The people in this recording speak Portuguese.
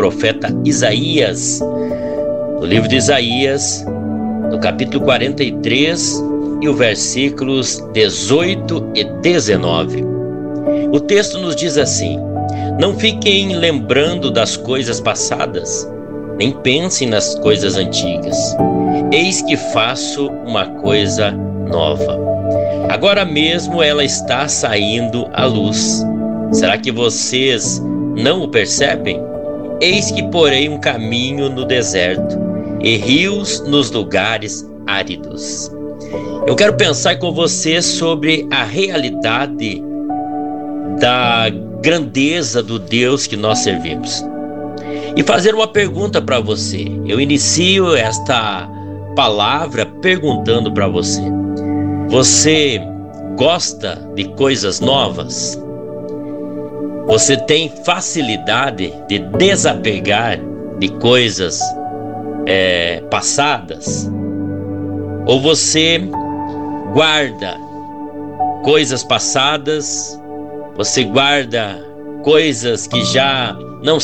profeta Isaías, no livro de Isaías, no capítulo 43 e os versículos 18 e 19. O texto nos diz assim: não fiquem lembrando das coisas passadas, nem pensem nas coisas antigas. Eis que faço uma coisa nova. Agora mesmo ela está saindo à luz. Será que vocês não o percebem? Eis que porei um caminho no deserto e rios nos lugares áridos. Eu quero pensar com você sobre a realidade da grandeza do Deus que nós servimos. E fazer uma pergunta para você. Eu inicio esta palavra perguntando para você: você gosta de coisas novas? Você tem facilidade de desapegar de coisas passadas? Ou você guarda coisas passadas? Você guarda coisas que já